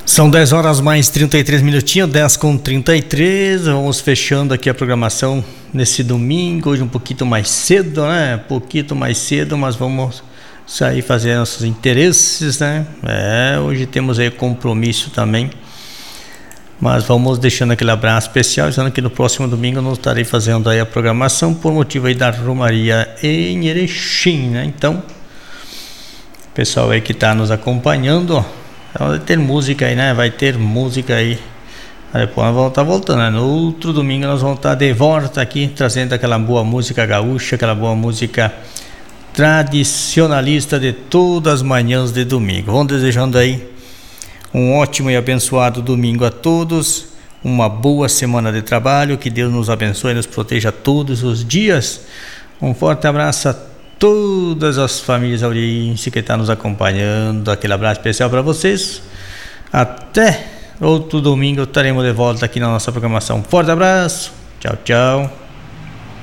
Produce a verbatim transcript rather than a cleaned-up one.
São dez horas mais trinta e três minutinhos, dez com trinta e três. Vamos fechando aqui a programação nesse domingo, hoje um pouquinho mais cedo, né? Um pouquinho mais cedo, mas vamos sair fazer nossos interesses, né? É, hoje temos aí compromisso também. Mas vamos deixando aquele abraço especial, dizendo que no próximo domingo eu não estarei fazendo aí a programação por motivo aí da Romaria em Erechim, né? Então, pessoal aí que está nos acompanhando, ó, vai ter música aí, né? Vai ter música aí. Depois nós vamos estar voltando, né? No outro domingo nós vamos estar de volta aqui, trazendo aquela boa música gaúcha, aquela boa música tradicionalista de todas as manhãs de domingo. Vamos desejando aí um ótimo e abençoado domingo a todos, uma boa semana de trabalho, que Deus nos abençoe e nos proteja todos os dias. Um forte abraço a todas as famílias audiência que estão nos acompanhando, aquele abraço especial para vocês. Até outro domingo estaremos de volta aqui na nossa programação. Forte abraço, tchau, tchau.